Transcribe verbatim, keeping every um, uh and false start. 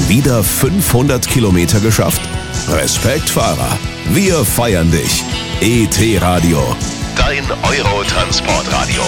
wieder fünfhundert Kilometer geschafft? Respekt, Fahrer. Wir feiern dich. E T-Radio, dein Euro-Transportradio.